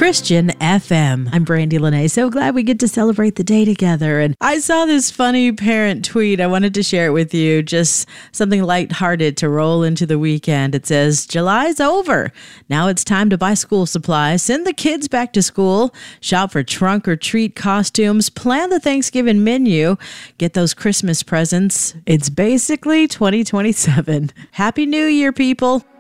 Christian FM. I'm Brandy Lene. So glad we get to celebrate the day together. And I saw this funny parent tweet. I wanted to share it with you. Just something lighthearted to roll into the weekend. It says, July's over. Now it's time to buy school supplies, send the kids back to school, shop for trunk or treat costumes, plan the Thanksgiving menu, get those Christmas presents. It's basically 2027. Happy New Year, people.